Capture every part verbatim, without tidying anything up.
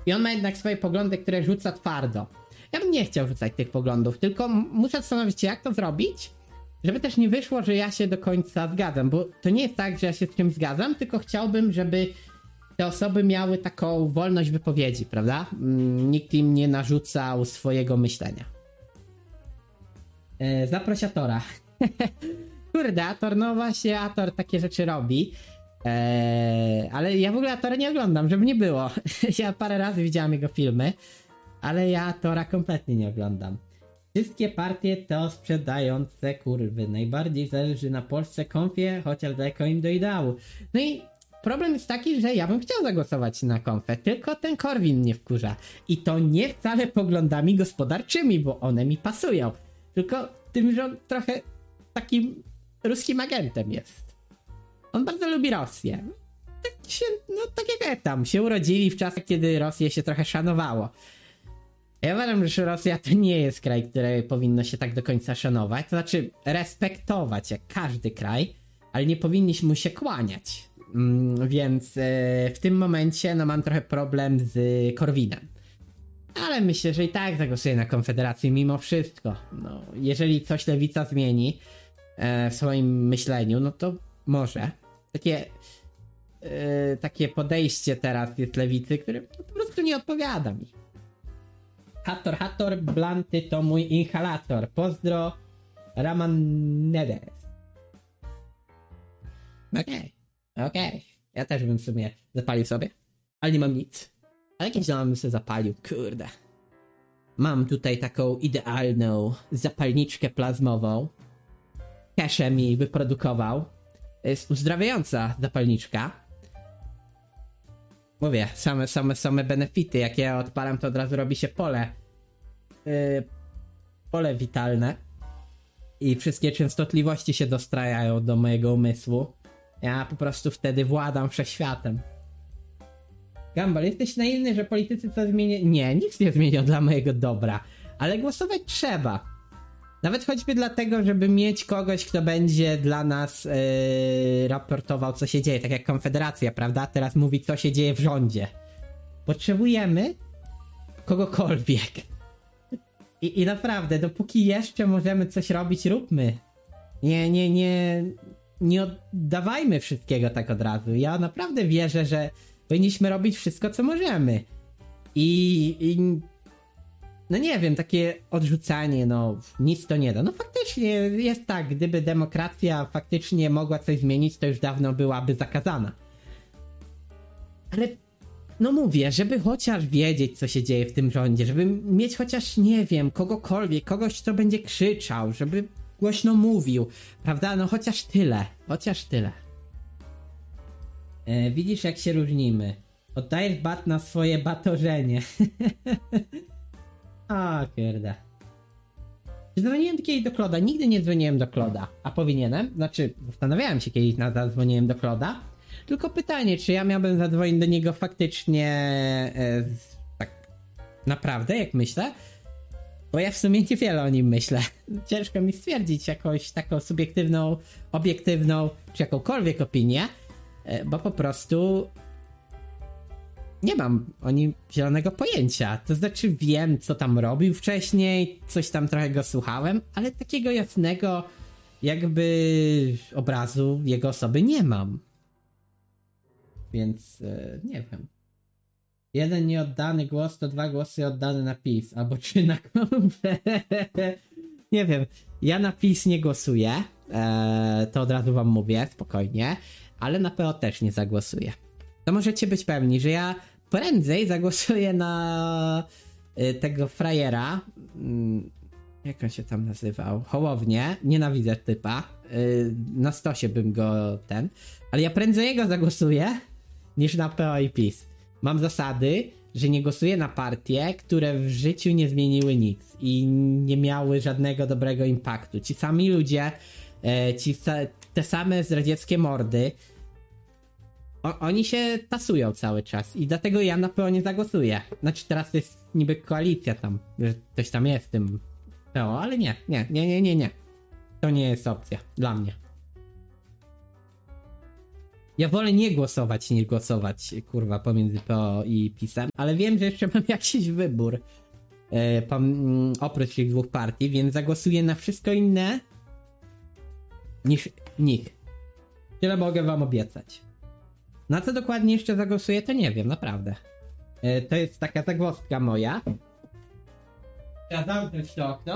I on ma jednak swoje poglądy, które rzuca twardo. Ja bym nie chciał rzucać tych poglądów, tylko muszę zastanowić się, jak to zrobić, żeby też nie wyszło, że ja się do końca zgadzam, bo to nie jest tak, że ja się z czymś zgadzam, tylko chciałbym, żeby te osoby miały taką wolność wypowiedzi, prawda? Nikt im nie narzucał swojego myślenia. E, zaproś Atora. Kurde, Ator, no właśnie, Ator takie rzeczy robi. Eee, ale ja w ogóle Atora nie oglądam, żeby nie było. Ja parę razy widziałem jego filmy, ale ja Atora kompletnie nie oglądam. Wszystkie partie to sprzedające kurwy. Najbardziej zależy na Polsce konfie, chociaż daleko im do ideału. No i problem jest taki, że ja bym chciał zagłosować na konfę, tylko ten Korwin mnie wkurza. I to nie wcale poglądami gospodarczymi, bo one mi pasują. Tylko tym, że on trochę takim ruskim agentem jest. On bardzo lubi Rosję. Tak się, no tak jak ja tam, się urodzili w czasach, kiedy Rosję się trochę szanowało. Ja uważam, że Rosja to nie jest kraj, który powinno się tak do końca szanować. To znaczy respektować jak każdy kraj, ale nie powinniśmy mu się kłaniać. Mm, więc e, w tym momencie no mam trochę problem z Korwinem. Ale myślę, że i tak zagłosuję na Konfederację mimo wszystko. No, jeżeli coś lewica zmieni e, w swoim myśleniu, no to może. Takie, e, takie podejście teraz jest lewicy, które po prostu nie odpowiada mi. Hator, Hator, Blanty to mój inhalator. Pozdro, Ramanedes. Okej, okay, okej. Okay. Ja też bym w sumie zapalił sobie, ale nie mam nic. Ale jakieś tam bym sobie zapalił, kurde. Mam tutaj taką idealną zapalniczkę plazmową. Kesze mi wyprodukował. Jest uzdrawiająca zapalniczka. Mówię, same, same, same benefity. Jak ja odpalam, to od razu robi się pole. Yy, pole witalne. I wszystkie częstotliwości się dostrajają do mojego umysłu. Ja po prostu wtedy władam wszechświatem. Gumball, jesteś naiwny, że politycy co zmienią? Nie, nic nie zmienią dla mojego dobra. Ale głosować trzeba. Nawet choćby dlatego, żeby mieć kogoś, kto będzie dla nas yy, raportował, co się dzieje. Tak jak Konfederacja, prawda? Teraz mówi, co się dzieje w rządzie. Potrzebujemy kogokolwiek. I, i naprawdę, dopóki jeszcze możemy coś robić, róbmy. Nie, nie, nie... Nie oddawajmy wszystkiego tak od razu. Ja naprawdę wierzę, że powinniśmy robić wszystko, co możemy. I, i no nie wiem, takie odrzucanie, no nic to nie da. No faktycznie jest tak, gdyby demokracja faktycznie mogła coś zmienić, to już dawno byłaby zakazana. Ale no mówię, żeby chociaż wiedzieć, co się dzieje w tym rządzie, żeby mieć chociaż, nie wiem, kogokolwiek, kogoś, kto będzie krzyczał, żeby głośno mówił, prawda? No chociaż tyle, chociaż tyle. E, widzisz, jak się różnimy. Oddajesz bat na swoje batorzenie. O kurde. Dzwoniłem kiedyś do Kloda, nigdy nie dzwoniłem do Kloda. A powinienem? Znaczy, zastanawiałem się kiedyś, na zadzwoniłem do Kloda. Tylko pytanie, czy ja miałbym zadzwonić do niego faktycznie e, tak naprawdę, jak myślę? Bo ja w sumie niewiele o nim myślę. Ciężko mi stwierdzić jakąś taką subiektywną, obiektywną, czy jakąkolwiek opinię, bo po prostu nie mam o nim zielonego pojęcia. To znaczy wiem, co tam robił wcześniej, coś tam trochę go słuchałem, ale takiego jasnego jakby obrazu jego osoby nie mam. Więc nie wiem. Jeden nieoddany głos to dwa głosy oddane na PiS, albo trzy na konfę. Nie wiem, ja na PiS nie głosuję, eee, to od razu wam mówię, spokojnie, ale na P O też nie zagłosuję. To możecie być pewni, że ja prędzej zagłosuję na y, tego frajera, y, jak on się tam nazywał, Hołownię, nienawidzę typa, y, na stosie bym go ten, ale ja prędzej jego zagłosuję, niż na P O i PiS. Mam zasady, że nie głosuję na partie, które w życiu nie zmieniły nic i nie miały żadnego dobrego impaktu. Ci sami ludzie, e, ci sa- te same zdradzieckie mordy, o- oni się tasują cały czas i dlatego ja na P O nie zagłosuję. Znaczy teraz jest niby koalicja tam, że ktoś tam jest w tym P O, ale nie, nie, nie, nie, nie, nie. To nie jest opcja dla mnie. Ja wolę nie głosować niż głosować, kurwa, pomiędzy P O i PiS-em, ale wiem, że jeszcze mam jakiś wybór e, pom- oprócz tych dwóch partii, więc zagłosuję na wszystko inne niż nich. Tyle mogę wam obiecać. Na co dokładnie jeszcze zagłosuję, to nie wiem, naprawdę. E, to jest taka zagwozdka moja. Trzeba zamknąć to okno.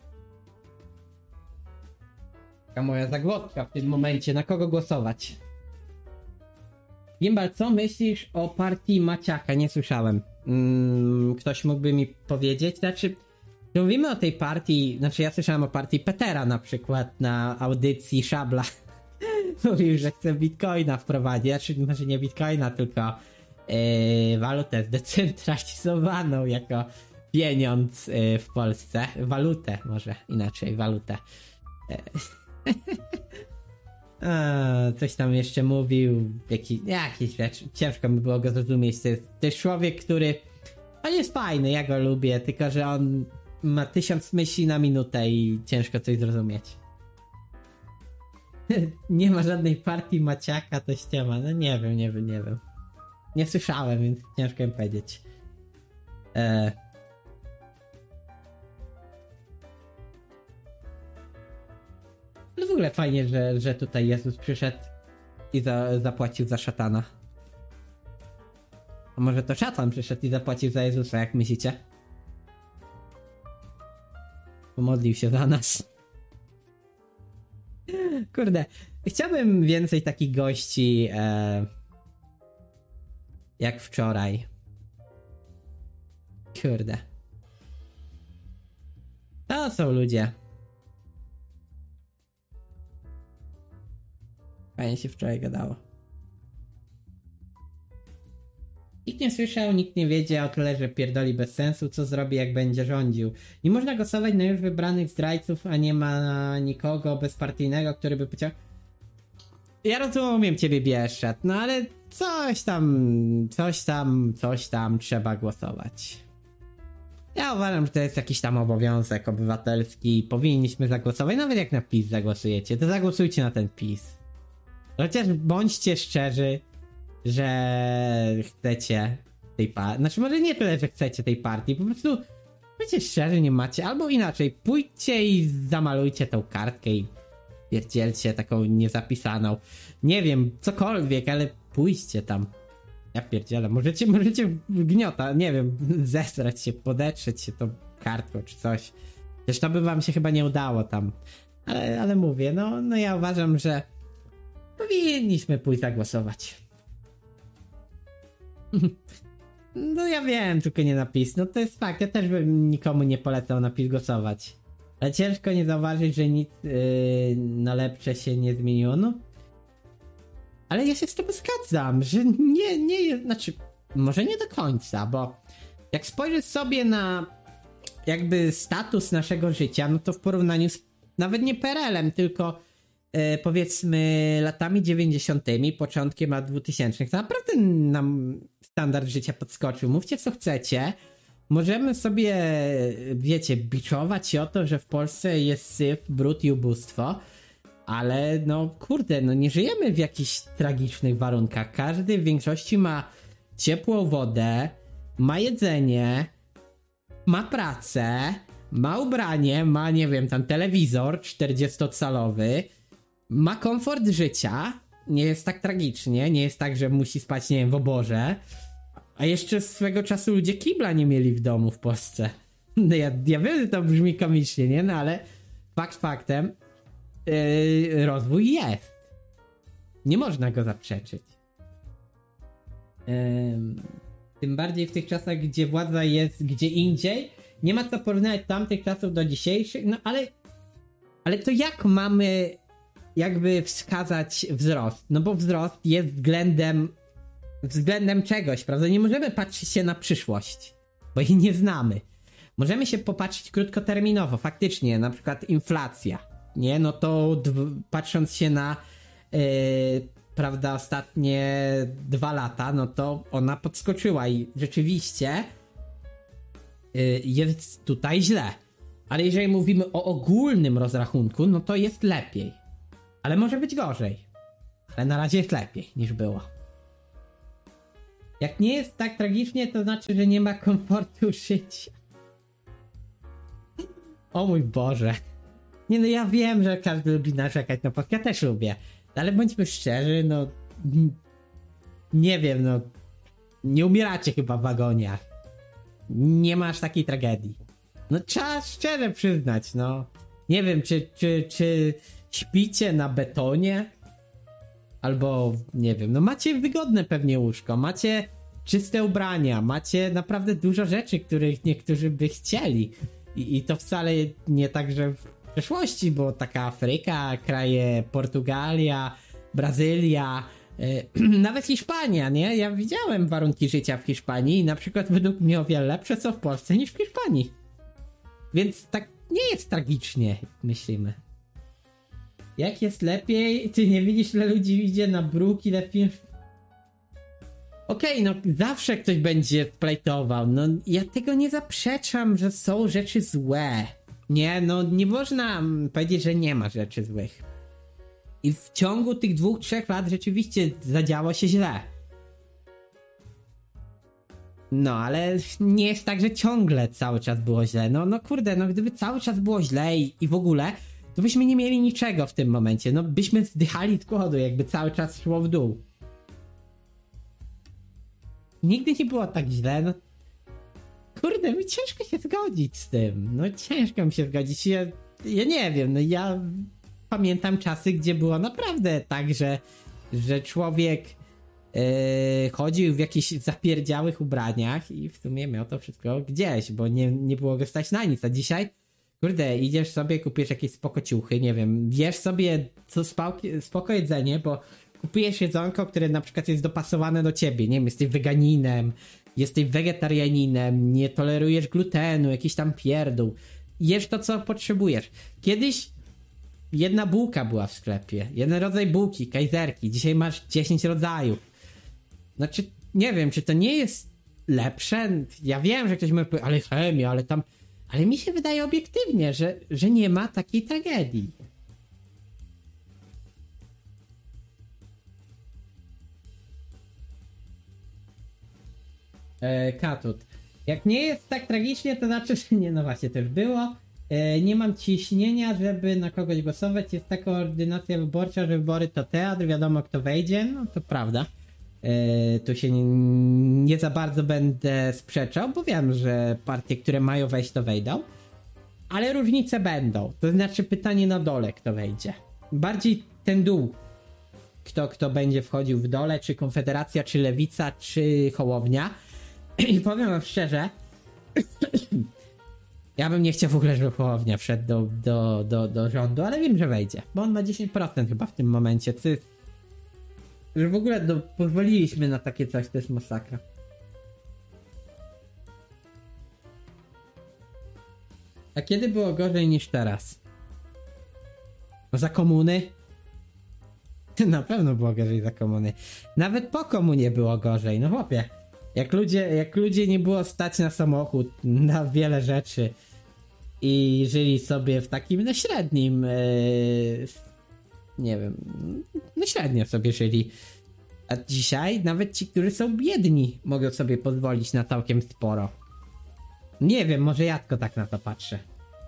Taka moja zagwozdka w tym momencie, na kogo głosować. Gimbal, co myślisz o partii Maciaka? Nie słyszałem. Mm, ktoś mógłby mi powiedzieć? Znaczy, gdy mówimy o tej partii, znaczy ja słyszałem o partii Petera na przykład na audycji Szabla. Mówił, że chce bitcoina wprowadzić, znaczy może nie bitcoina, tylko yy, walutę zdecentralizowaną jako pieniądz yy, w Polsce. Walutę, może inaczej, walutę. A, coś tam jeszcze mówił, jaki, jakieś rzeczy, ciężko mi było go zrozumieć. To jest, to jest człowiek, który, on jest fajny, ja go lubię, tylko że on ma tysiąc myśli na minutę i ciężko coś zrozumieć. Nie ma żadnej partii Maciaka, to ściema, no nie wiem, nie wiem, nie wiem. Nie słyszałem, więc ciężko mi powiedzieć. Eee. Ale w ogóle fajnie, że, że tutaj Jezus przyszedł i za, zapłacił za szatana. A może to szatan przyszedł i zapłacił za Jezusa, jak myślicie? Pomodlił się za nas. Kurde, chciałbym więcej takich gości e, jak wczoraj. Kurde. To są ludzie. Fajnie się wczoraj gadało. Nikt nie słyszał, nikt nie wiedział, tyle że pierdoli bez sensu, co zrobi jak będzie rządził. Nie można głosować na już wybranych zdrajców, a nie ma nikogo bezpartyjnego, który by powiedział: ja rozumiem ciebie, Bieszczad, no ale coś tam, coś tam, coś tam trzeba głosować. Ja uważam, że to jest jakiś tam obowiązek obywatelski i powinniśmy zagłosować, nawet jak na PiS zagłosujecie, to zagłosujcie na ten PiS. Chociaż bądźcie szczerzy, że chcecie tej partii. Znaczy, może nie tyle, że chcecie tej partii, po prostu bądźcie szczerzy, nie macie. Albo inaczej, pójdźcie i zamalujcie tą kartkę i pierdzielcie taką niezapisaną. Nie wiem, cokolwiek, ale pójdźcie tam. Ja pierdzielę, możecie, możecie gniota, nie wiem, zesrać się, podetrzeć się tą kartką czy coś. Też to by wam się chyba nie udało tam. Ale, ale mówię, no, no ja uważam, że powinniśmy pójść zagłosować. No ja wiem, tylko nie na PiS. No to jest fakt, ja też bym nikomu nie polecał na PiS głosować. Ale ciężko nie zauważyć, że nic yy, na lepsze się nie zmieniło. No. Ale ja się z tobą zgadzam, że nie, nie, znaczy, może nie do końca, bo jak spojrzysz sobie na jakby status naszego życia, no to w porównaniu z nawet nie P R L-em, tylko yy, powiedzmy latami dziewięćdziesiątymi, początkiem lat dwutysięcznych, to naprawdę nam standard życia podskoczył. Mówcie co chcecie. Możemy sobie, wiecie, biczować się o to, że w Polsce jest syf, brud i ubóstwo, ale no kurde, no nie żyjemy w jakichś tragicznych warunkach. Każdy w większości ma ciepłą wodę, ma jedzenie, ma pracę, ma ubranie, ma, nie wiem, tam telewizor czterdziestocalowy, ma komfort życia, nie jest tak tragicznie, nie jest tak, że musi spać, nie wiem, w oborze. A jeszcze swego czasu ludzie kibla nie mieli w domu w Polsce. No ja, ja wiem, że to brzmi komicznie, nie? No ale fakt faktem, yy, rozwój jest. Nie można go zaprzeczyć. Yy, tym bardziej w tych czasach, gdzie władza jest gdzie indziej. Nie ma co porównywać tamtych czasów do dzisiejszych, no ale ale to jak mamy jakby wskazać wzrost? No bo wzrost jest względem względem czegoś, prawda? Nie możemy patrzeć się na przyszłość, bo jej nie znamy. Możemy się popatrzeć krótkoterminowo, faktycznie, na przykład inflacja, nie? No to d- patrząc się na yy, prawda, ostatnie dwa lata, no to ona podskoczyła i rzeczywiście yy, jest tutaj źle. Ale jeżeli mówimy o ogólnym rozrachunku, no to jest lepiej. Ale może być gorzej. Ale na razie jest lepiej niż było. Jak nie jest tak tragicznie, to znaczy, że nie ma komfortu życia. O mój Boże. Nie no, ja wiem, że każdy lubi narzekać, no bo ja też lubię. Ale bądźmy szczerzy, no... Nie wiem, no... Nie umieracie chyba w wagoniach. Nie masz takiej tragedii. No trzeba szczerze przyznać, no. Nie wiem, czy, czy, czy śpicie na betonie? Albo, nie wiem, no macie wygodne pewnie łóżko, macie czyste ubrania, macie naprawdę dużo rzeczy, których niektórzy by chcieli. I, i to wcale nie tak, że w przeszłości, bo taka Afryka, kraje Portugalia, Brazylia, yy, nawet Hiszpania, nie? Ja widziałem warunki życia w Hiszpanii i na przykład według mnie o wiele lepsze są w Polsce niż w Hiszpanii. Więc tak nie jest tragicznie, jak myślimy. Jak jest lepiej? Ty nie widzisz, ile ludzi idzie na bruk, ile film... Okej, okay, no zawsze ktoś będzie splajtował. No ja tego nie zaprzeczam, że są rzeczy złe. Nie, no nie można powiedzieć, że nie ma rzeczy złych. I w ciągu tych dwóch, trzech lat rzeczywiście zadziało się źle. No, ale nie jest tak, że ciągle cały czas było źle. No, no kurde, no gdyby cały czas było źle i, i w ogóle, to byśmy nie mieli niczego w tym momencie. No, byśmy zdychali z głodu, jakby cały czas szło w dół. Nigdy nie było tak źle, no. Kurde, mi ciężko się zgodzić z tym. No, ciężko mi się zgodzić. Ja, ja nie wiem, no ja pamiętam czasy, gdzie było naprawdę tak, że, że człowiek Yy, chodził w jakichś zapierdziałych ubraniach i w sumie miał to wszystko gdzieś, bo nie, nie było go stać na nic, a dzisiaj kurde, idziesz sobie, kupisz jakieś spoko ciuchy, nie wiem, jesz sobie co spoko, spoko jedzenie, bo kupujesz jedzonko, które na przykład jest dopasowane do ciebie, nie wiem, jesteś weganinem, jesteś wegetarianinem, nie tolerujesz glutenu, jakiś tam pierdół, jesz to, co potrzebujesz. Kiedyś jedna bułka była w sklepie, jeden rodzaj bułki, kajzerki, dzisiaj masz dziesięć rodzajów. Znaczy, nie wiem, czy to nie jest lepsze? Ja wiem, że ktoś mówi, ale chemia, ale tam... Ale mi się wydaje obiektywnie, że, że nie ma takiej tragedii. E, Katut. Jak nie jest tak tragicznie, to znaczy, że nie, no właśnie, też było. E, nie mam ciśnienia, żeby na kogoś głosować. Jest taka ordynacja wyborcza, że wybory to teatr, wiadomo kto wejdzie. No to prawda. Yy, tu się nie, nie za bardzo będę sprzeczał, bo wiem, że partie, które mają wejść, to wejdą, ale różnice będą, to znaczy pytanie na dole, kto wejdzie, bardziej ten dół, kto, kto będzie wchodził w dole, czy Konfederacja, czy Lewica, czy Hołownia. I powiem wam szczerze, ja bym nie chciał w ogóle, żeby Hołownia wszedł do, do, do, do rządu, ale wiem, że wejdzie, bo on ma dziesięć procent chyba w tym momencie, co jest że w ogóle no, pozwoliliśmy na takie coś, to jest masakra. A kiedy było gorzej niż teraz? No za komuny? Na pewno było gorzej za komuny. Nawet po komunie było gorzej, no chłopie. Jak ludzie, jak ludzie nie było stać na samochód, na wiele rzeczy i żyli sobie w takim no średnim yy, nie wiem, no średnio sobie żyli. A dzisiaj nawet ci, którzy są biedni, mogą sobie pozwolić na całkiem sporo. Nie wiem, może ja tylko tak na to patrzę.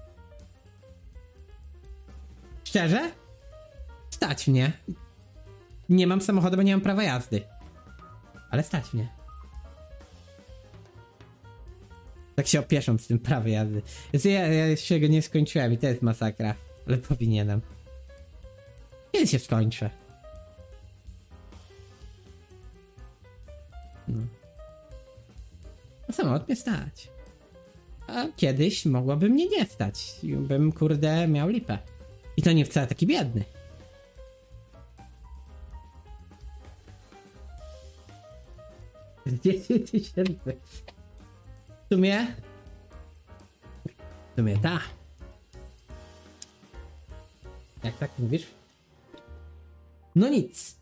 Szczerze? Stać mnie. Nie mam samochodu, bo nie mam prawa jazdy. Ale stać mnie. Tak się opieszam z tym prawem jazdy. Więc ja, ja jeszcze go nie skończyłem i to jest masakra. Ale powinienem. Kiedy się skończę? No. A samochód mnie stać. A kiedyś mogłoby mnie nie stać. I bym, kurde, miał lipę. I to nie wcale taki biedny. dziesięć tysięcy. W sumie... W sumie ta. Jak tak mówisz? No nic.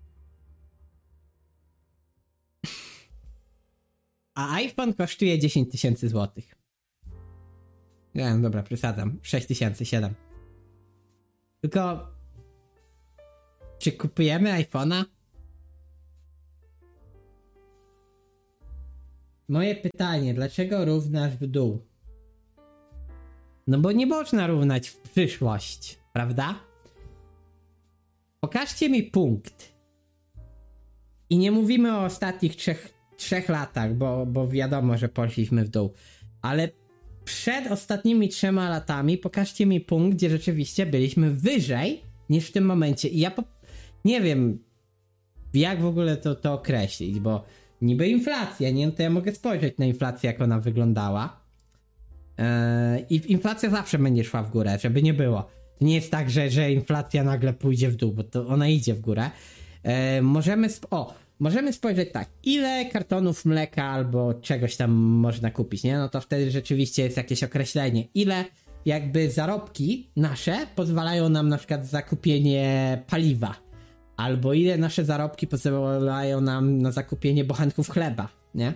A iPhone kosztuje dziesięć tysięcy złotych. Nie, no dobra, przesadzam. sześć tysięcy, siedem. Tylko... Czy kupujemy iPhone'a? Moje pytanie, dlaczego równasz w dół? No bo nie można równać w przyszłość, prawda? Pokażcie mi punkt. I nie mówimy o ostatnich trzech, trzech latach, bo, bo wiadomo, że poszliśmy w dół. Ale przed ostatnimi trzema latami pokażcie mi punkt, gdzie rzeczywiście byliśmy wyżej niż w tym momencie. I ja po... nie wiem, jak w ogóle to, to określić, bo niby inflacja, nie? No to ja mogę spojrzeć na inflację, jak ona wyglądała. Yy, I inflacja zawsze będzie szła w górę, żeby nie było. To nie jest tak, że, że inflacja nagle pójdzie w dół, bo to ona idzie w górę. Yy, możemy... Sp- o! Możemy spojrzeć tak, ile kartonów mleka albo czegoś tam można kupić, nie? No to wtedy rzeczywiście jest jakieś określenie. Ile jakby zarobki nasze pozwalają nam na przykład za kupienie paliwa. Albo ile nasze zarobki pozwalają nam na zakupienie bochenków chleba, nie?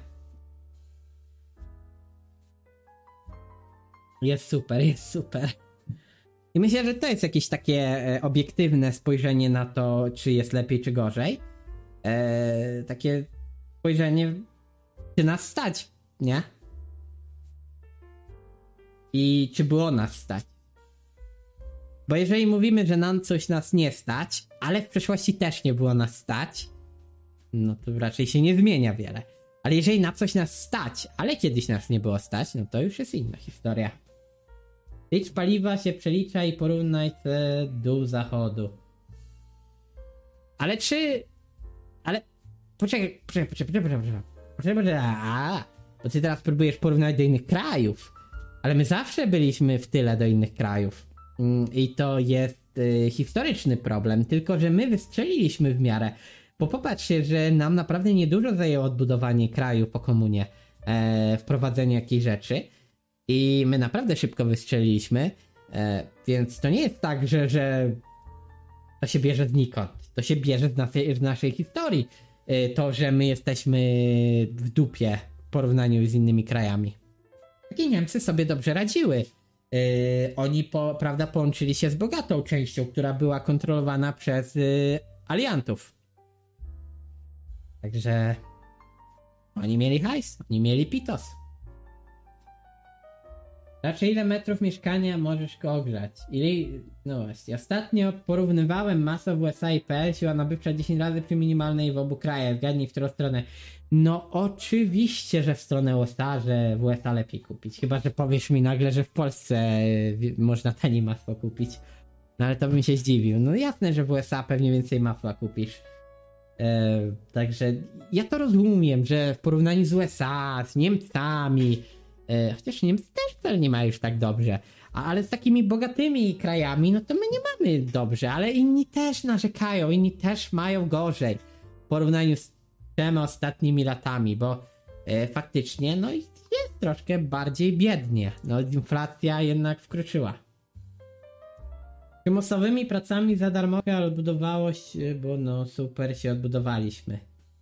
Jest super, jest super. I myślę, że to jest jakieś takie e, obiektywne spojrzenie na to, czy jest lepiej, czy gorzej. E, takie spojrzenie, czy nas stać, nie? I czy było nas stać. Bo jeżeli mówimy, że nam coś nas nie stać, ale w przeszłości też nie było nas stać, no to raczej się nie zmienia wiele. Ale jeżeli na coś nas stać, ale kiedyś nas nie było stać, no to już jest inna historia. Licz paliwa się przelicza i porównaj te dół zachodu. Ale czy... Ale... Poczekaj, poczekaj, poczekaj, poczekaj, poczekaj. Poczekaj, poczekaj, a, bo ty teraz próbujesz porównać do innych krajów. Ale my zawsze byliśmy w tyle do innych krajów. I to jest y, historyczny problem, tylko że my wystrzeliliśmy w miarę. Bo popatrzcie, że nam naprawdę niedużo zajęło odbudowanie kraju po komunie, e, wprowadzenie jakiejś rzeczy. I my naprawdę szybko wystrzeliliśmy, e, więc to nie jest tak, że, że to się bierze znikąd. To się bierze z naszej, z naszej historii. E, to, że my jesteśmy w dupie w porównaniu z innymi krajami. Takie Niemcy sobie dobrze radziły. Yy, oni po, prawda, połączyli się z bogatą częścią, która była kontrolowana przez yy, aliantów. Także oni mieli hajs, oni mieli pitos. Znaczy, ile metrów mieszkania możesz go ogrzać? Ile... No właśnie, ostatnio porównywałem masę w U S A i P L, siła nabywcza dziesięć razy przy minimalnej w obu krajach. Zgadnij, w którą stronę. No oczywiście, że w stronę U S A, że w U S A lepiej kupić. Chyba, że powiesz mi nagle, że w Polsce można taniej masło kupić. No ale to bym się zdziwił. No jasne, że w U S A pewnie więcej masła kupisz. Eee, także ja to rozumiem, że w porównaniu z U S A, z Niemcami, e, chociaż Niemcy też wcale nie mają już tak dobrze, a, ale z takimi bogatymi krajami, no to my nie mamy dobrze, ale inni też narzekają, inni też mają gorzej w porównaniu z tymi ostatnimi latami, bo e, faktycznie no jest troszkę bardziej biednie, no inflacja jednak wkroczyła. Przymusowymi pracami za darmo odbudowało się, bo no super się odbudowaliśmy.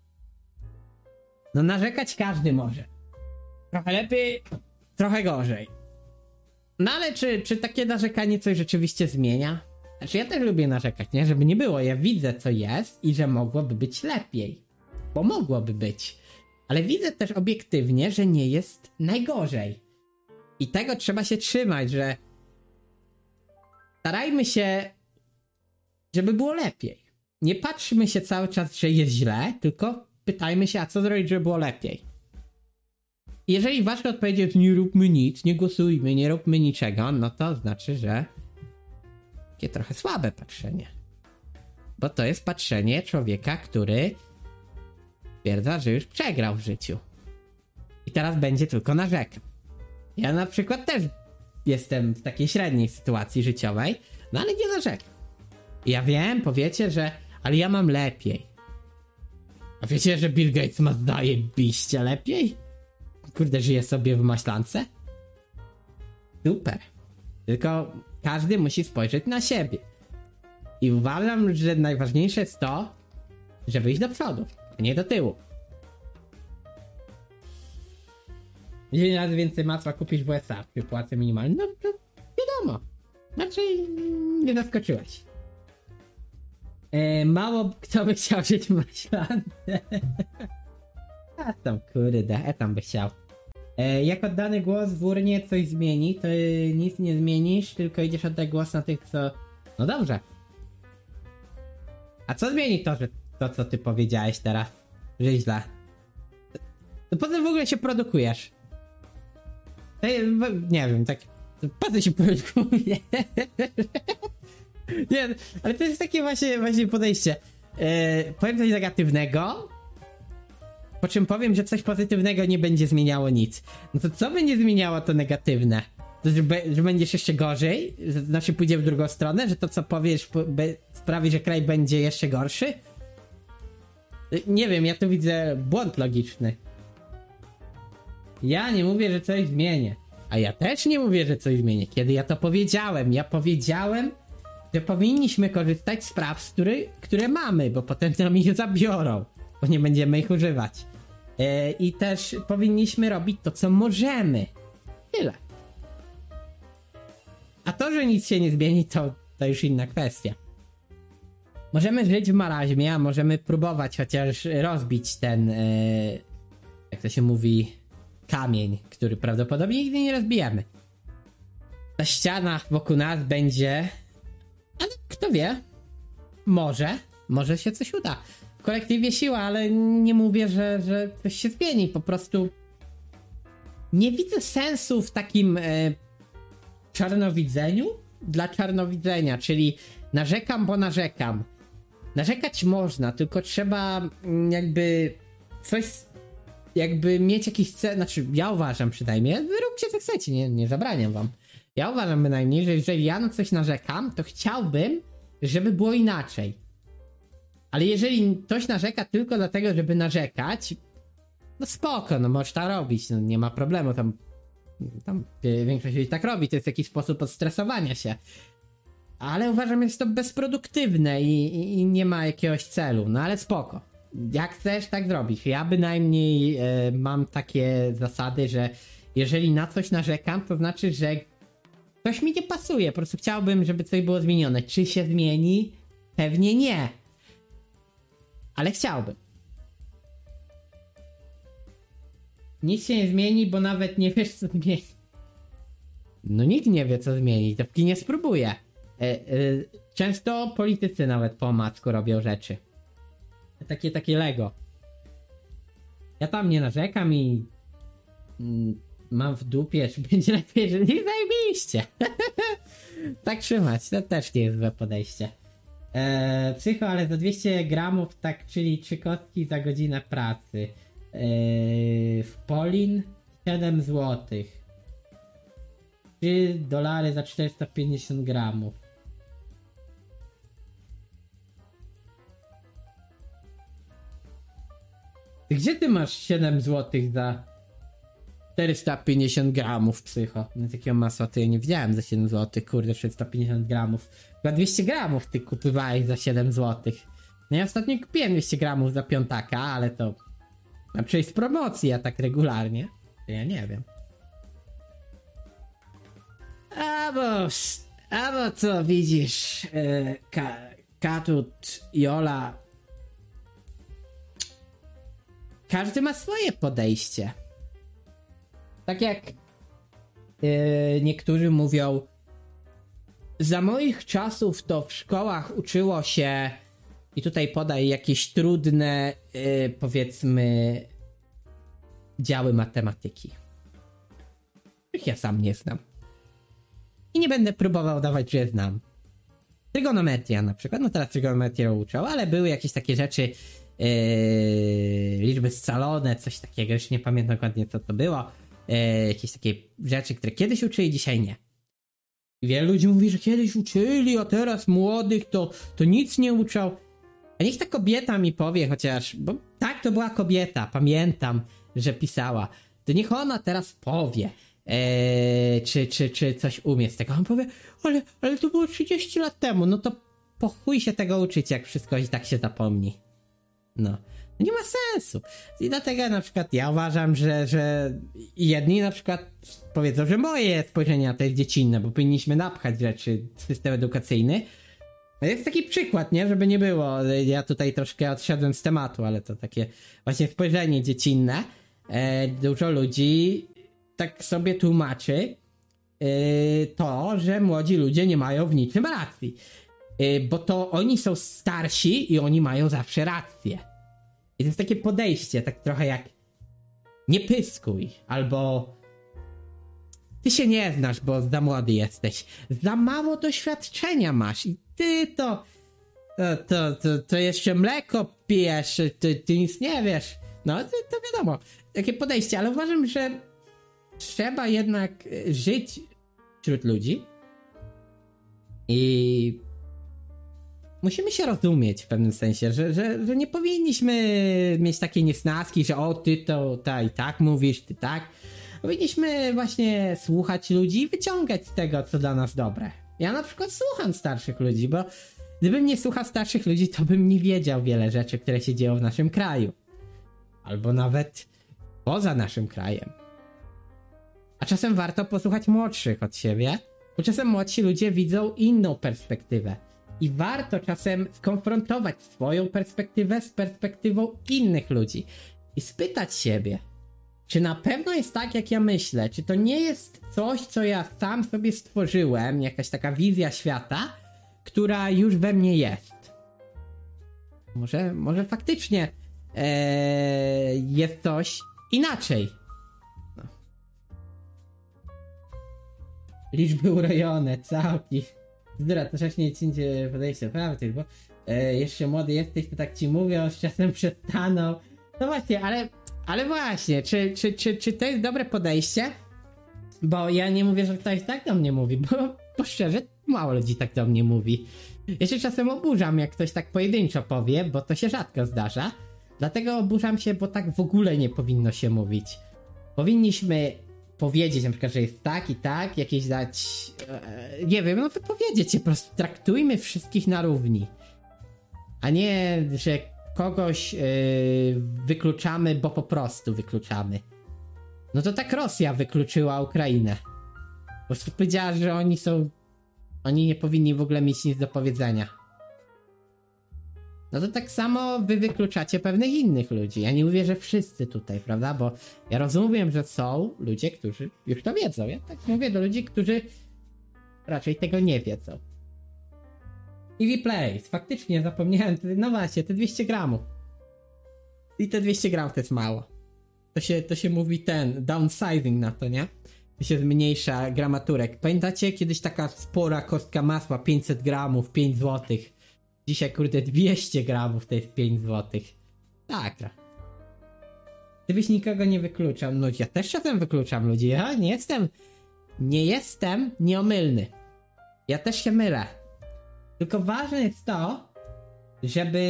No narzekać każdy może. Trochę lepiej, trochę gorzej. No ale czy, czy takie narzekanie coś rzeczywiście zmienia? Znaczy ja też lubię narzekać, nie? Żeby nie było. Ja widzę co jest i że mogłoby być lepiej. Bo mogłoby być. Ale widzę też obiektywnie, że nie jest najgorzej. I tego trzeba się trzymać, że starajmy się, żeby było lepiej. Nie patrzmy się cały czas, że jest źle, tylko pytajmy się, a co zrobić, żeby było lepiej. Jeżeli wasza odpowiedź jest nie róbmy nic, nie głosujmy, nie róbmy niczego, no to znaczy, że takie trochę słabe patrzenie. Bo to jest patrzenie człowieka, który twierdza, że już przegrał w życiu. I teraz będzie tylko narzekał. Ja na przykład też jestem w takiej średniej sytuacji życiowej, no ale nie narzekam. Ja wiem, powiecie, że ale ja mam lepiej. A wiecie, że Bill Gates ma zdaje biście lepiej? Kurde, żyje sobie w maślance? Super. Tylko każdy musi spojrzeć na siebie. I uważam, że najważniejsze jest to, żeby iść do przodu, a nie do tyłu. dziesięć razy więcej masła kupisz w U S A przy płacy minimalnej. No to wiadomo. Znaczy nie zaskoczyłeś. E, mało kto by chciał żyć w maślance. A tam kurde, e tam by chciał. E, jak oddany głos w urnie coś zmieni, to y, nic nie zmienisz, tylko idziesz oddać głos na tych, co... No dobrze. A co zmieni to, że to, co ty powiedziałeś teraz, że źle? To po co w ogóle się produkujesz? To, nie wiem, tak... Po co się produkuje? Nie, ale to jest takie właśnie, właśnie podejście. E, powiem coś negatywnego, po czym powiem, że coś pozytywnego nie będzie zmieniało nic. No to co będzie zmieniało to negatywne? To, że, be, że będziesz jeszcze gorzej? Że, znaczy pójdzie w drugą stronę? Że to co powiesz be, sprawi, że kraj będzie jeszcze gorszy? Nie wiem, ja tu widzę błąd logiczny. Ja nie mówię, że coś zmienię. A ja też nie mówię, że coś zmienię. Kiedy ja to powiedziałem? Ja powiedziałem, że powinniśmy korzystać z praw, który, które mamy, bo potem nam ich zabiorą, bo nie będziemy ich używać. Yy, I też powinniśmy robić to, co możemy. Tyle. A to, że nic się nie zmieni, to, to już inna kwestia. Możemy żyć w maraźmie, a możemy próbować chociaż rozbić ten, yy, jak to się mówi, kamień, który prawdopodobnie nigdy nie rozbijemy. Ta ściana wokół nas będzie... Ale kto wie? Może. Może się coś uda. W kolektywie siła, ale nie mówię, że, że coś się zmieni. Po prostu nie widzę sensu w takim e, czarnowidzeniu dla czarnowidzenia, czyli narzekam, bo narzekam. Narzekać można, tylko trzeba mm, jakby coś, jakby mieć jakiś cel, znaczy ja uważam przynajmniej, róbcie co chcecie, nie, nie zabraniam wam. Ja uważam bynajmniej, że jeżeli ja na coś narzekam, to chciałbym, żeby było inaczej. Ale jeżeli ktoś narzeka tylko dlatego, żeby narzekać, no spoko, no możesz to robić, no nie ma problemu, tam, tam większość ludzi tak robi, to jest jakiś sposób odstresowania się. Ale uważam, że jest to bezproduktywne i, i, i nie ma jakiegoś celu, no ale spoko. Jak chcesz, tak zrobić. Ja bynajmniej e, mam takie zasady, że jeżeli na coś narzekam, to znaczy, że coś mi nie pasuje, po prostu chciałbym, żeby coś było zmienione. Czy się zmieni? Pewnie nie. Ale chciałbym. Nic się nie zmieni, bo nawet nie wiesz, co zmieni. No nikt nie wie, co zmieni, dopóki nie spróbuje. E, e, często politycy nawet po omacku robią rzeczy. Takie, takie Lego. Ja tam nie narzekam i... Mm, mam w dupie, czy będzie lepiej, że nie zajebiście. Tak trzymać, to też nie jest złe podejście. Eee, psycho, ale za dwieście gramów, tak, czyli trzy kostki za godzinę pracy. Eee, w Polin siedem złotych. trzy dolary za czterysta pięćdziesiąt gramów. Gdzie ty masz siedem złotych za czterysta pięćdziesiąt gramów, psycho? No takiego masła to ja nie widziałem za siedem złotych, kurde, czterysta pięćdziesiąt gramów. Chyba dwieście gramów ty kupowałeś za siedem złotych. No ja ostatnio kupiłem dwieście gramów za piątaka, ale to... Znaczy jest promocji, a tak regularnie. To ja nie wiem. Albo... Albo co widzisz, yy, ka, Katut, Jola... Każdy ma swoje podejście. Tak jak yy, niektórzy mówią, za moich czasów to w szkołach uczyło się, i tutaj podaj jakieś trudne, yy, powiedzmy, działy matematyki, których ja sam nie znam. I nie będę próbował dawać, że znam. Trygonometria na przykład, no teraz trygonometrię uczą, ale były jakieś takie rzeczy, yy, liczby scalone, coś takiego, już nie pamiętam dokładnie co to było. E, jakieś takie rzeczy, które kiedyś uczyli, dzisiaj nie. I wielu ludzi mówi, że kiedyś uczyli, a teraz młodych to, to nic nie uczą. A niech ta kobieta mi powie chociaż, bo tak, to była kobieta, pamiętam, że pisała. To niech ona teraz powie, e, czy, czy, czy coś umie z tego. On powie, ale, ale to było trzydzieści lat temu, no to po chuj się tego uczyć, jak wszystko i tak się zapomni. No. Nie ma sensu. I dlatego na przykład ja uważam, że, że jedni na przykład powiedzą, że moje spojrzenie na to jest dziecinne, bo powinniśmy napchać rzeczy w system edukacyjny, Jest taki przykład, nie? Żeby nie było. Ja tutaj troszkę odszedłem z tematu, ale to takie właśnie spojrzenie dziecinne. E, dużo ludzi tak sobie tłumaczy e, to, że młodzi ludzie nie mają w niczym racji. E, bo to oni są starsi i oni mają zawsze rację. I to jest takie podejście, tak trochę jak nie pyskuj, albo ty się nie znasz, bo za młody jesteś. Za mało doświadczenia masz i ty to... To, to, to, to jeszcze mleko pijesz, ty, ty nic nie wiesz. No, to, to wiadomo. Takie podejście, ale uważam, że trzeba jednak żyć wśród ludzi i musimy się rozumieć w pewnym sensie, że, że, że nie powinniśmy mieć takiej niesnaski, że o, ty to ta i tak mówisz, ty tak. Powinniśmy właśnie słuchać ludzi i wyciągać z tego, co dla nas dobre. Ja na przykład słucham starszych ludzi, bo gdybym nie słuchał starszych ludzi, to bym nie wiedział wiele rzeczy, które się dzieją w naszym kraju. Albo nawet poza naszym krajem. A czasem warto posłuchać młodszych od siebie, bo czasem młodsi ludzie widzą inną perspektywę. I warto czasem skonfrontować swoją perspektywę z perspektywą innych ludzi. I spytać siebie, czy na pewno jest tak, jak ja myślę? Czy to nie jest coś, co ja sam sobie stworzyłem, jakaś taka wizja świata, która już we mnie jest? Może, może faktycznie ee, jest coś inaczej. No. Liczby urojone, całki. Zdra, to wcześniej cięcie podejście prawdy, bo e, jeszcze młody jesteś, to tak ci mówią, z czasem przestaną. No właśnie, ale, ale właśnie, czy, czy, czy, czy to jest dobre podejście? Bo ja nie mówię, że ktoś tak do mnie mówi, bo, bo szczerze, mało ludzi tak do mnie mówi. Ja się czasem oburzam, jak ktoś tak pojedynczo powie, bo to się rzadko zdarza. Dlatego oburzam się, bo tak w ogóle nie powinno się mówić. Powinniśmy powiedzieć na przykład, że jest tak i tak, jakieś dać, e, nie wiem, no to powiedzieć, po prostu traktujmy wszystkich na równi. A nie, że kogoś e, wykluczamy, bo po prostu wykluczamy. No to tak Rosja wykluczyła Ukrainę. Po prostu powiedziała, że oni są, oni nie powinni w ogóle mieć nic do powiedzenia. No to tak samo wy wykluczacie pewnych innych ludzi. Ja nie mówię, że wszyscy tutaj, prawda? Bo ja rozumiem, że są ludzie, którzy już to wiedzą. Ja tak mówię do ludzi, którzy raczej tego nie wiedzą. T V Plays, faktycznie zapomniałem. No właśnie, te dwieście gramów. I te dwieście gramów to jest mało. To się, to się mówi ten, downsizing na to, nie? To się zmniejsza gramaturek. Pamiętacie kiedyś taka spora kostka masła, pięćset gramów, pięć złotych. Dzisiaj, kurde, dwieście gramów to jest pięć złotych. Tak. Gdybyś nikogo nie wykluczał, no ja też czasem wykluczam ludzi. Ja nie jestem, nie jestem nieomylny. Ja też się mylę. Tylko ważne jest to, żeby...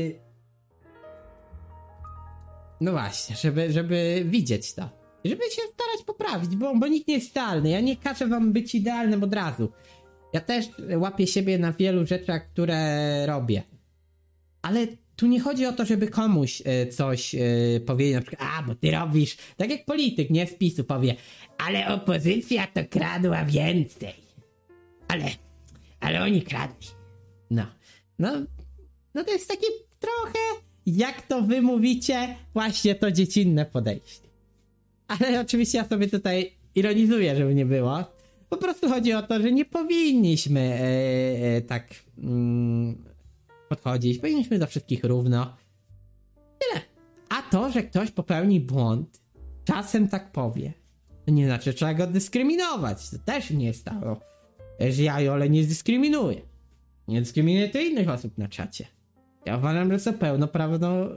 No właśnie, żeby, żeby widzieć to. Żeby się starać poprawić, bo, bo nikt nie jest idealny. Ja nie każę wam być idealnym od razu. Ja też łapię siebie na wielu rzeczach, które robię. Ale tu nie chodzi o to, żeby komuś y, coś y, powiedzieć, na przykład, a, bo ty robisz, tak jak polityk, nie, z PiSu powie, ale opozycja to kradła więcej. Ale, ale oni kradli. No, no, no to jest takie trochę, jak to wy mówicie, właśnie to dziecinne podejście. Ale oczywiście ja sobie tutaj ironizuję, żeby nie było. Po prostu chodzi o to, że nie powinniśmy e, e, tak mm, podchodzić. Powinniśmy do wszystkich równo. Tyle. A to, że ktoś popełni błąd, czasem tak powie, to nie znaczy, że trzeba go dyskryminować. To też nie jest tak, że ja Jole nie dyskryminuję. Nie dyskryminuję to innych osób na czacie. Ja uważam, że są pełnoprawno,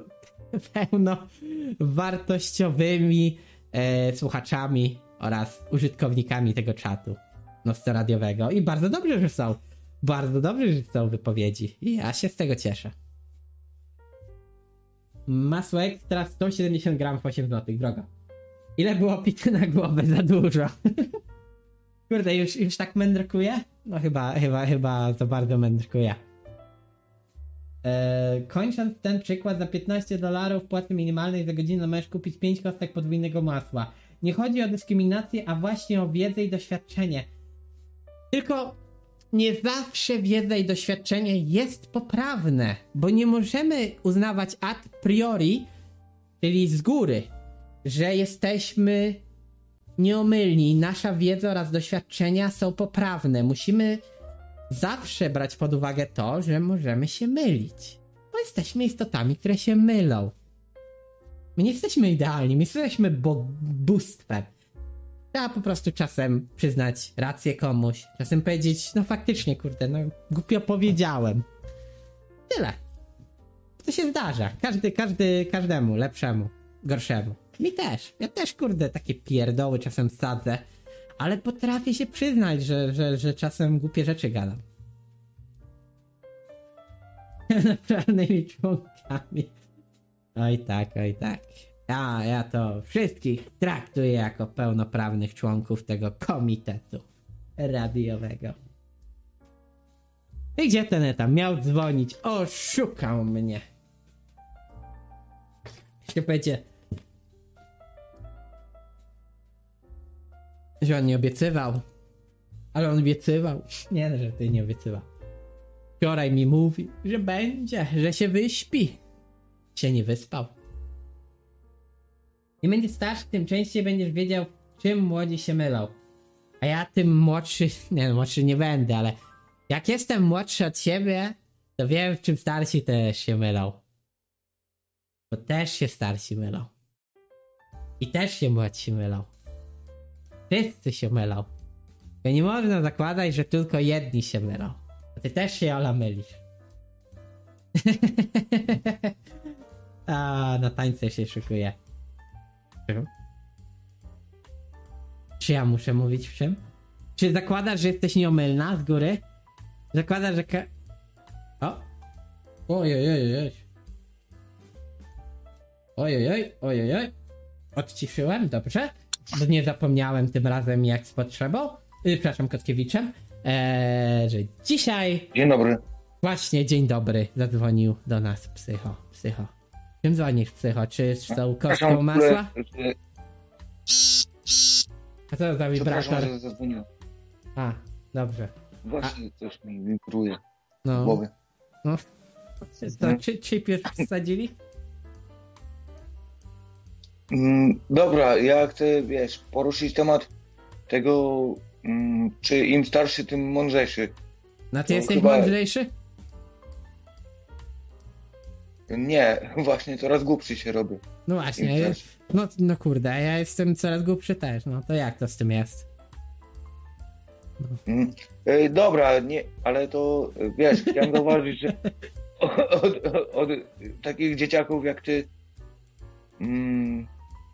pełnowartościowymi e, słuchaczami oraz użytkownikami tego czatu nostradiowego. I bardzo dobrze, że są. Bardzo dobrze, że są wypowiedzi. I ja się z tego cieszę. Masło ekstra sto siedemdziesiąt gramów, osiem złotych. Drogo. Ile było pity na głowę? Za dużo. Kurde, już, już tak mędrkuję? No chyba, chyba, chyba za bardzo mędrkuję. Eee, kończąc ten przykład, za piętnaście dolarów płacy minimalnej za godzinę możesz kupić pięć kostek podwójnego masła. Nie chodzi o dyskryminację, a właśnie o wiedzę i doświadczenie. Tylko nie zawsze wiedza i doświadczenie jest poprawne, bo nie możemy uznawać a priori, czyli z góry, że jesteśmy nieomylni, nasza wiedza oraz doświadczenia są poprawne. Musimy zawsze brać pod uwagę to, że możemy się mylić, bo jesteśmy istotami, które się mylą. My nie jesteśmy idealni, my jesteśmy bo- bóstwem. Trzeba po prostu czasem przyznać rację komuś, czasem powiedzieć, no faktycznie, kurde, no głupio powiedziałem. Tyle. To się zdarza. Każdy, każdy, każdemu, lepszemu, gorszemu. Mi też. Ja też, kurde, takie pierdoły czasem sadzę, ale potrafię się przyznać, że, że, że czasem głupie rzeczy gadam. Naprawdę członkami. Oj tak, oj tak. Ja, ja to wszystkich traktuję jako pełnoprawnych członków tego komitetu radiowego. I gdzie ten tam miał dzwonić? Oszukał mnie. Jeszcze będzie, że on nie obiecywał. Ale on obiecywał. Nie, że ty nie obiecywał. Wczoraj mi mówił, że będzie, że się wyśpi. Się nie wyspał. Im będziesz starszy, tym częściej będziesz wiedział, czym młodzi się mylą. A ja tym młodszy, nie no, młodszy nie będę, ale jak jestem młodszy od siebie, to wiem, w czym starsi też się mylą. Bo też się starsi mylą. I też się młodsi mylą. Wszyscy się mylą. Bo nie można zakładać, że tylko jedni się mylą. A ty też się, Ola, mylisz. A na tańce się szykuje. Czym? Czy ja muszę mówić w czym? Czy zakładasz, że jesteś nieomylna z góry? Zakładasz, że ka... O! Ojojojoj. Ojojoj, ojojoj. Odciszyłem, dobrze. Bo nie zapomniałem tym razem jak z potrzebą. Yy, przepraszam, Kotkiewiczem. Eee, że dzisiaj... Dzień dobry. Właśnie, dzień dobry. Zadzwonił do nas psycho. Psycho. Czym dzwonisz, psycho? Czy z tą kostką masła? A co za wibrator? Przepraszam, że zadzwoniłem. A, dobrze. Właśnie A. coś mi wibruje no. w głowie. No. To czy chip już wsadzili? Mm, dobra, ja chcę, wiesz, poruszyć temat tego, mm, czy im starszy, tym mądrzejszy. No ty no, jesteś chyba... mądrzejszy? Nie, właśnie coraz głupszy się robię. No właśnie, ja, no, no kurde, ja jestem coraz głupszy też, no to jak to z tym jest? No. Mm, e, dobra, nie, ale to, wiesz, chciałem zauważyć, że od, od, od, od takich dzieciaków jak ty mm,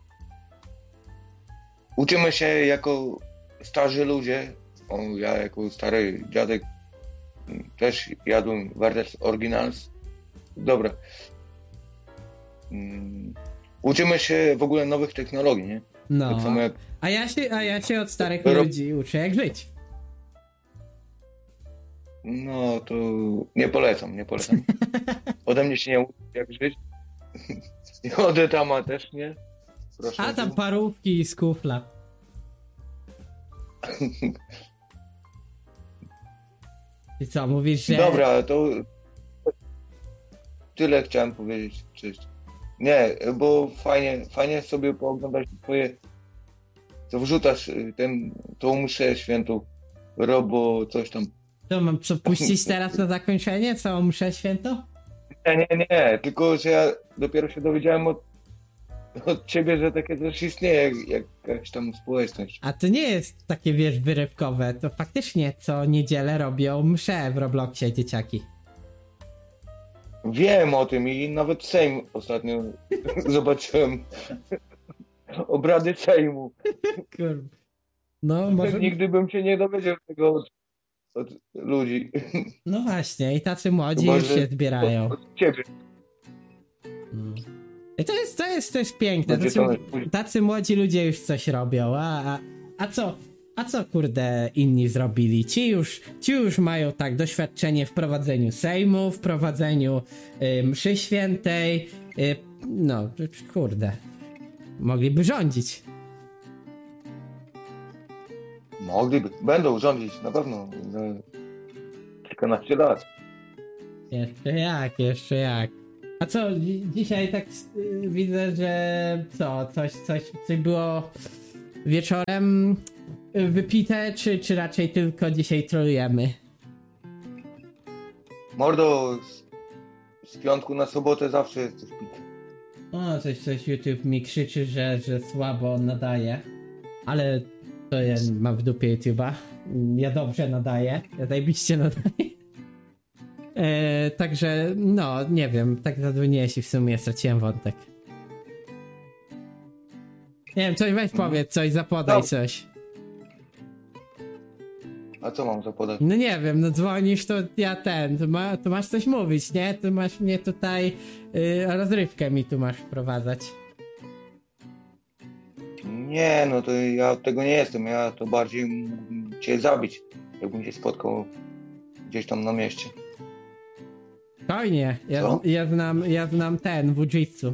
uczymy się jako starzy ludzie, o, ja jako stary dziadek też jadłem Werther's Originals. Dobra. Hmm. Uczymy się w ogóle nowych technologii, nie? No. Tak samo jak... a, ja się, a ja się od starych Rob... ludzi uczę jak żyć. No to nie polecam, nie polecam. Ode mnie się nie uczy jak żyć. I od Etama też nie. Proszę. A tam parówki z kufla. I co, mówisz, że... Dobra, to tyle chciałem powiedzieć. Cześć. Nie, bo fajnie, fajnie sobie pooglądać twoje, co wrzucasz ten, tą mszę świętą, robo coś tam. To mam co puścić teraz na zakończenie? Całą mszę świętą? Nie, nie, nie, tylko że ja dopiero się dowiedziałem od, od ciebie, że takie coś istnieje, jak, jakaś tam społeczność. A to nie jest takie, wiesz, wyrywkowe, to faktycznie co niedzielę robią mszę w Robloxie dzieciaki. Wiem o tym i nawet Sejm ostatnio zobaczyłem. Obrady Sejmu. Kurwa. No, może... Nigdy bym się nie dowiedział tego od, od ludzi. No właśnie, i tacy młodzi Chyba, już się zbierają. Od, od ciebie. Hmm. I to jest, to jest też piękne. Tacy, to... tacy młodzi ludzie już coś robią, a, a, a co? A co kurde inni zrobili? Ci już, ci już mają tak doświadczenie w prowadzeniu Sejmu, w prowadzeniu y, mszy świętej. Y, no, kurde. Mogliby rządzić. Mogliby. Będą rządzić, na pewno. kilkanaście lat. Jeszcze jak, jeszcze jak. A co, dzi- dzisiaj tak y, widzę, że co, coś, coś, coś było wieczorem y, wypite, czy, czy raczej tylko dzisiaj trolujemy? Mordo, z, z piątku na sobotę zawsze jest coś pite. O, coś, coś YouTube mi krzyczy, że, że słabo nadaje. Ale to ja mam w dupie YouTube'a. Ja dobrze nadaję, ja zajebiście nadaję. E, także, no, nie wiem, tak zadzwoniłeś i w sumie straciłem wątek. Nie wiem, coś weź powiedz, coś zapodaj, No. coś. A co mam zapodać? No nie wiem, no dzwonisz, to ja ten, to, ma, to masz coś mówić, nie? To masz mnie tutaj, y, rozrywkę mi tu masz wprowadzać. Nie, no to ja od tego nie jestem. Ja to bardziej mógłbym cię zabić, jakbym cię spotkał gdzieś tam na mieście. Spokojnie, ja, Co? ja znam, ja znam ten, Wujitsu.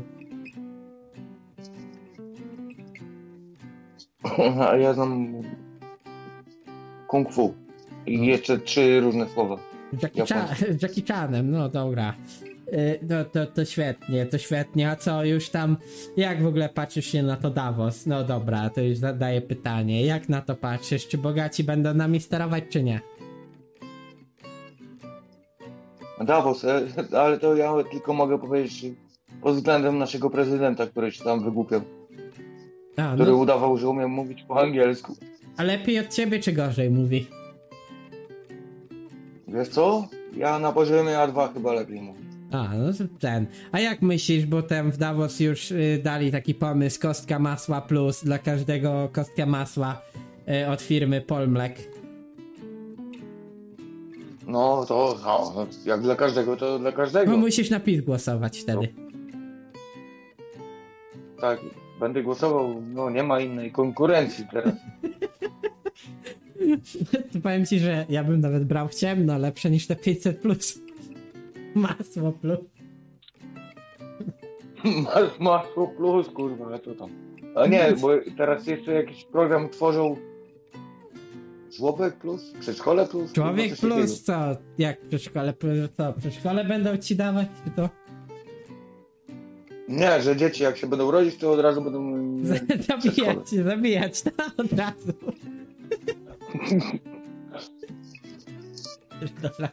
A ja znam kung fu. I jeszcze trzy różne słowa. Jackie, Chan, Japoński. Jackie Chanem, no dobra. Y, No to, to świetnie, to świetnie. A co już tam, jak w ogóle patrzysz się na to Davos? No dobra, to już zadaję pytanie. Jak na to patrzysz? Czy bogaci będą nami sterować, czy nie? Davos, e, ale to ja tylko mogę powiedzieć pod względem naszego prezydenta, który się tam wygłupiał. A, Który no, udawał, że umie mówić po angielsku. a lepiej od ciebie, czy gorzej mówi? Wiesz co? Ja na poziomie A dwa chyba lepiej mówię. A, no to ten. A jak myślisz, bo tam w Davos już y, dali taki pomysł, kostka masła plus, dla każdego kostka masła y, od firmy Polmlek. No to no, jak dla każdego, to dla każdego. No musisz na PiS głosować wtedy. Tak, będę głosował, no nie ma innej konkurencji teraz. To powiem ci, że ja bym nawet brał ciemno, lepsze niż te pięćset plus. Masło plus. Masz masło plus, kurwa, ale to tam. A nie, bo teraz jeszcze jakiś program tworzą. Żłobek plus? Przedszkole plus? Człowiek Kurwa, coś plus co? Jak przedszkole plus co? Przedszkole będą ci dawać, czy to? takiego. Nie, że dzieci jak się będą rodzić, to od razu będą... Zabijać, zabijać, no od razu. Dobra.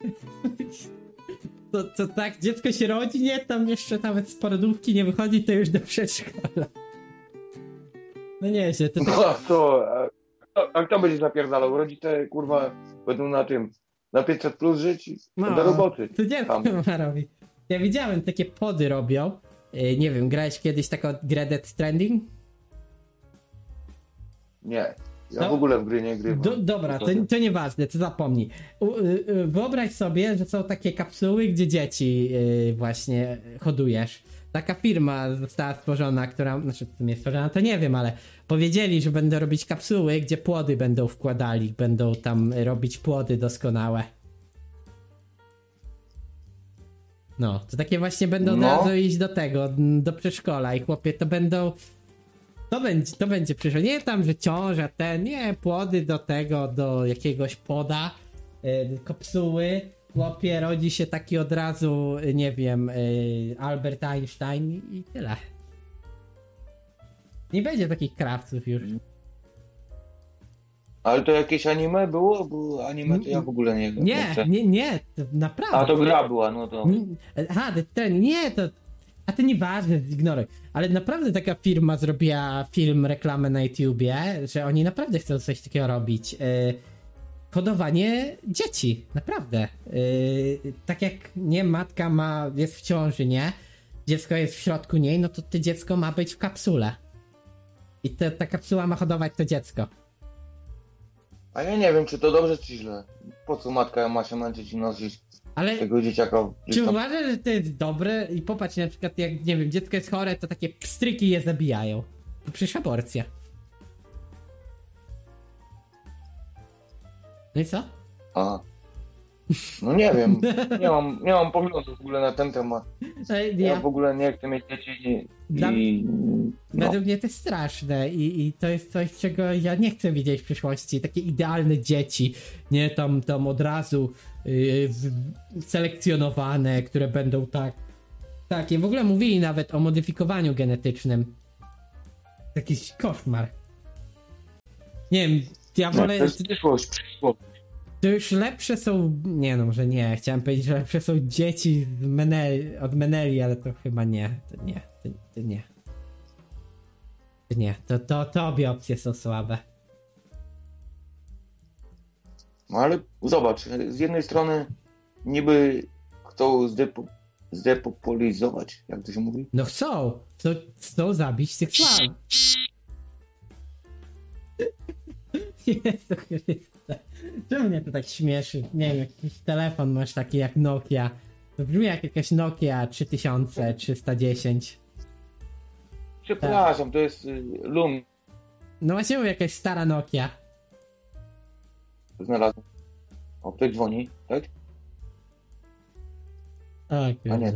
To, to tak, dziecko się rodzi, nie? Tam jeszcze nawet z porodówki nie wychodzi, to już do przedszkola. No nie się, to tak... No a co? A, a kto będzie zapierdalał? Rodzice, kurwa, będą na tym, na pięćset plus żyć i No, do roboty. to dziecko Tam. ma robić. Ja widziałem, takie pody robią. Yy, nie wiem, grałeś kiedyś taką grę Death Stranding? Nie. Ja No. w ogóle w gry nie grywam. Do, dobra, to, to nieważne, to zapomnij. U, y, y, wyobraź sobie, że są takie kapsuły, gdzie dzieci y, właśnie hodujesz. Taka firma została stworzona, która, znaczy to nie stworzona, to nie wiem, ale powiedzieli, że będą robić kapsuły, gdzie płody będą wkładali, będą tam robić płody doskonałe. No, to takie właśnie będą No. od razu iść do tego, do przedszkola i chłopie, to będą... To będzie, to będzie przyszłe. Nie tam, że ciąża, ten, nie, płody do tego, do jakiegoś poda, yy, kapsuły. Chłopie, rodzi się taki od razu, yy, nie wiem, yy, Albert Einstein i, i tyle. Nie będzie takich krawców już. Ale to jakieś anime było? Bo anime to ja w ogóle nie wiem. Nie, nie, nie, to naprawdę. A to gra była, no to... Nie, aha, ten, nie, to... A to nieważne, ignoruj. Ale naprawdę taka firma zrobiła film, reklamę na YouTubie, że oni naprawdę chcą coś takiego robić. Yy, hodowanie dzieci, naprawdę. Yy, tak jak nie matka ma, jest w ciąży, nie? Dziecko jest w środku niej, no to to dziecko ma być w kapsule. I te, ta kapsuła ma hodować to dziecko. A ja nie wiem, czy to dobrze, czy źle. Po co matka ma się męczyć i nosić Ale tego dzieciaka? gdzieś czy tam- uważasz, że to jest dobre? I popatrz, na przykład jak, nie wiem, dziecko jest chore, to takie pstryki je zabijają. To przecież aborcja. No i co? Aha. No nie wiem, nie mam, nie mam poglądu w ogóle na ten temat. Ja, Ja w ogóle nie chcę mieć dzieci i... Dla- i no. Według mnie to jest straszne i, i to jest coś, czego ja nie chcę widzieć w przyszłości. Takie idealne dzieci, nie tam, tam od razu yy, w- selekcjonowane, które będą tak. Takie, w ogóle mówili nawet o modyfikowaniu genetycznym. Jakiś koszmar. Nie wiem, ja No, wolę. to jest przyszłość, przyszłość. To już lepsze są. Nie no, może nie. Chciałem powiedzieć, że lepsze są dzieci z Meneli, od Meneli, ale to chyba nie. To nie, to, to nie. To nie, to, to, to obie opcje są słabe. No ale zobacz, z jednej strony niby chcą zdepo, zdepopulizować, jak to się mówi? No chcą, chcą, chcą zabić tych słab. Jezu Chryste. Czemu mnie to tak śmieszy? Nie wiem, jakiś telefon masz taki jak Nokia. To brzmi jak jakaś Nokia trzy tysiące trzysta dziesięć. Przepraszam, to jest y, Lum. No właśnie mówię, jakaś stara Nokia. Znalazłem. O, ktoś dzwoni, tak? O, A nie.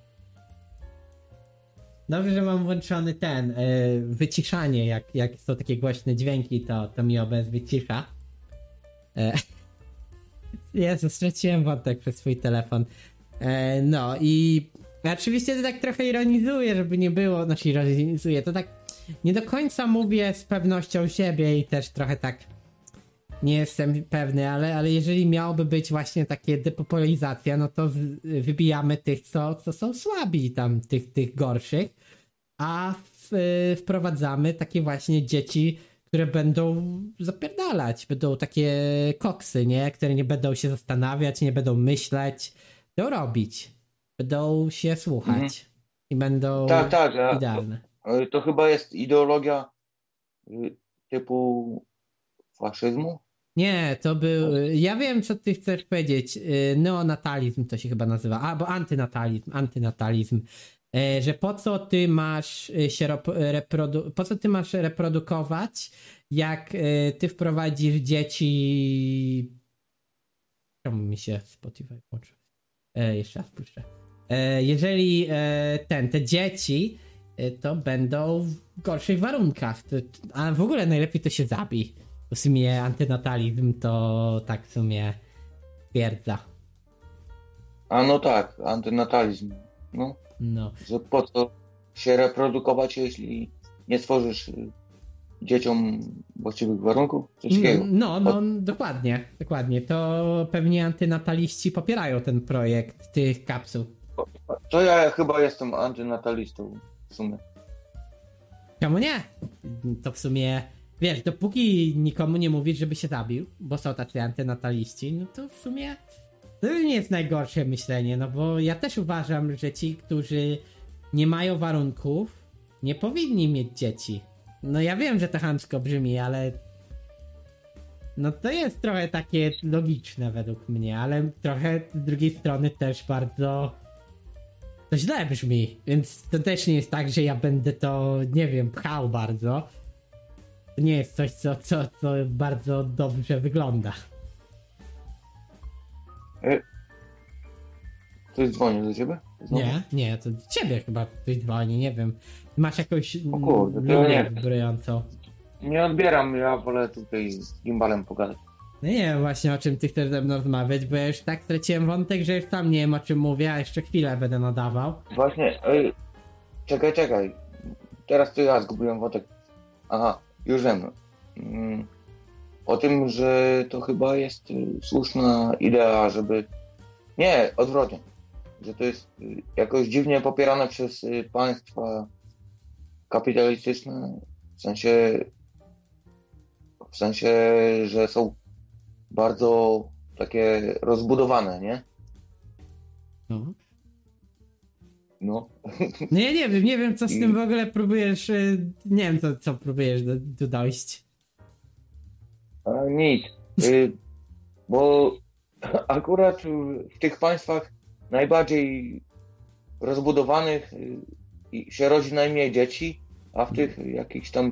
Dobrze, że mam włączony ten, yy, wyciszanie, jak, jak są takie głośne dźwięki, to, to mi O B S wycisza. E, Jezu, straciłem wątek przez swój telefon. E, no i oczywiście to tak trochę ironizuję, żeby nie było, znaczy ironizuję, to tak nie do końca mówię z pewnością siebie i też trochę tak nie jestem pewny, ale, ale jeżeli miałoby być właśnie takie depopulizacja, no to z, wybijamy tych, co, co są słabi, tam tych, tych gorszych, a w, wprowadzamy takie właśnie dzieci, które będą zapierdalać, będą takie koksy, nie? Które nie będą się zastanawiać, nie będą myśleć, będą robić, będą się słuchać mhm. i będą tak, tak, ja, idealne. To, to chyba jest ideologia y, typu faszyzmu? Nie, to był. Ja wiem, co ty chcesz powiedzieć. Neonatalizm to się chyba nazywa. Albo antynatalizm. Antynatalizm. Że po co ty masz się reprodu... po co ty masz reprodukować, jak ty wprowadzisz dzieci. Czemu mi się Spotify włączy? E, jeszcze raz puszczę. E, jeżeli e, ten, te dzieci to będą w gorszych warunkach. To, a w ogóle najlepiej to się zabij. W sumie antynatalizm to tak w sumie twierdza. A no tak, antynatalizm. No. No. Że po co się reprodukować, jeśli nie stworzysz dzieciom właściwych warunków? Coś takiego. No, no, no dokładnie, dokładnie. To pewnie antynataliści popierają ten projekt tych kapsuł. To ja chyba jestem antynatalistą w sumie. Czemu nie? To w sumie... Wiesz, dopóki nikomu nie mówisz, żeby się zabił, bo są tacy antynataliści, no to w sumie to nie jest najgorsze myślenie, no bo ja też uważam, że ci, którzy nie mają warunków, nie powinni mieć dzieci. No ja wiem, że to chamsko brzmi, ale no to jest trochę takie logiczne według mnie, ale trochę z drugiej strony też bardzo to źle brzmi, więc to też nie jest tak, że ja będę to, nie wiem, pchał bardzo. To nie jest coś, co, co, co bardzo dobrze wygląda. E, ktoś dzwoni do ciebie? Znowu? Nie, nie, to do ciebie chyba ktoś dzwoni, nie wiem. Masz jakąś o kurde, to linię nie. wibrującą. Nie odbieram, ja wolę tutaj z gimbalem pogadać. No nie wiem właśnie o czym ty chcesz ze mną rozmawiać, bo ja już tak straciłem wątek, że już tam nie wiem o czym mówię, a jeszcze chwilę będę nadawał. Właśnie, ej, czekaj, czekaj. Teraz to ja zgubiłem wątek. Aha, już wiem. Mm, o tym, że to chyba jest y, słuszna idea, żeby... Nie, odwrotnie. Że to jest y, jakoś dziwnie popierane przez y, państwa kapitalistyczne. W sensie... W sensie, że są bardzo takie rozbudowane, nie? No. No. Nie, nie wiem, nie wiem co z tym w ogóle próbujesz, nie wiem co, co próbujesz do, do dojść. A nic, y, bo akurat w tych państwach najbardziej rozbudowanych y, się rodzi najmniej dzieci, a w tych jakichś tam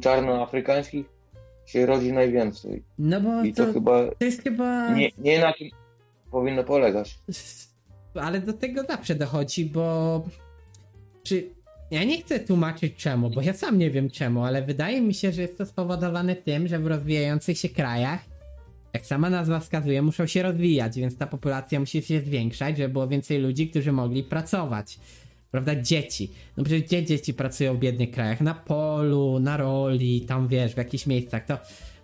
czarnoafrykańskich się rodzi najwięcej. No bo I to, to, chyba to jest chyba... nie, nie, na tym, powinno polegać. Ale do tego zawsze dochodzi, bo czy ja nie chcę tłumaczyć czemu, bo ja sam nie wiem czemu, ale wydaje mi się, że jest to spowodowane tym, że w rozwijających się krajach, jak sama nazwa wskazuje, muszą się rozwijać, więc ta populacja musi się zwiększać, żeby było więcej ludzi, którzy mogli pracować. Prawda? Dzieci. No przecież gdzie dzieci pracują w biednych krajach? Na polu, na roli, tam wiesz, w jakichś miejscach. To